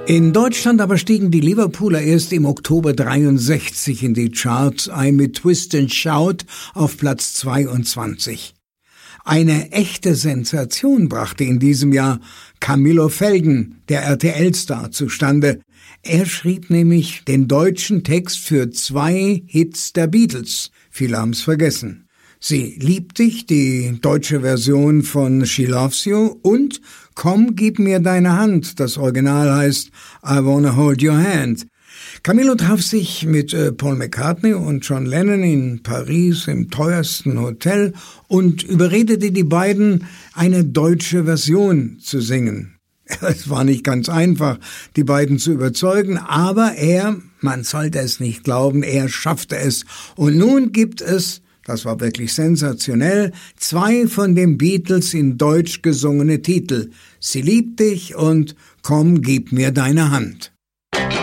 In Deutschland aber stiegen die Liverpooler erst im Oktober 63 in die Charts ein mit Twist and Shout auf Platz 22. Eine echte Sensation brachte in diesem Jahr Camillo Felgen, der RTL-Star, zustande. Er schrieb nämlich den deutschen Text für 2 Hits der Beatles. Viele haben's vergessen. Sie liebt dich, die deutsche Version von She Loves You, und Komm, gib mir deine Hand, das Original heißt I Wanna Hold Your Hand. Camillo traf sich mit Paul McCartney und John Lennon in Paris im teuersten Hotel und überredete die beiden, eine deutsche Version zu singen. Es war nicht ganz einfach, die beiden zu überzeugen, aber man sollte es nicht glauben, er schaffte es. Und nun gibt es, das war wirklich sensationell, 2 von den Beatles in Deutsch gesungene Titel. Sie liebt dich und Komm, gib mir deine Hand.